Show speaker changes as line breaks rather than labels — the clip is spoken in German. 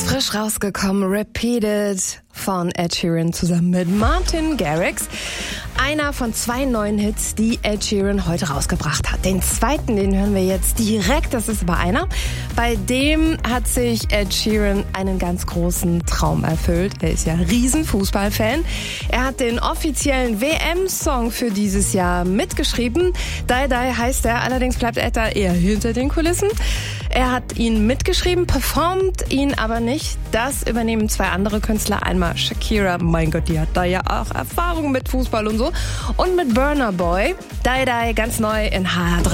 Ist frisch rausgekommen, Repeated von Ed Sheeran zusammen mit Martin Garrix. Einer von 2 neuen Hits, die Ed Sheeran heute rausgebracht hat. Den zweiten, den hören wir jetzt direkt, das ist aber einer. Bei dem hat sich Ed Sheeran einen ganz großen Traum erfüllt. Er ist ja Riesenfußballfan. Er hat den offiziellen WM-Song für dieses Jahr mitgeschrieben. Die Die heißt er, allerdings bleibt Ed da eher hinter den Kulissen. Er hat ihn mitgeschrieben, performt ihn aber nicht. Das übernehmen 2 andere Künstler. Einmal Shakira, mein Gott, die hat da ja auch Erfahrung mit Fußball und so. Und mit Burna Boy. Die Die ganz neu in HR3.